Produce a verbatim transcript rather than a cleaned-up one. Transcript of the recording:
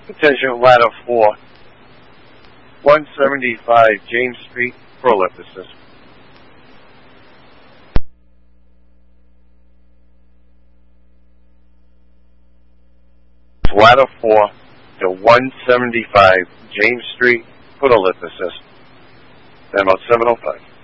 Attention, ladder four, one seventy-five James Street, prolipsis. Ladder four to one seventy-five James Street, prolipsis. Then about seven oh five.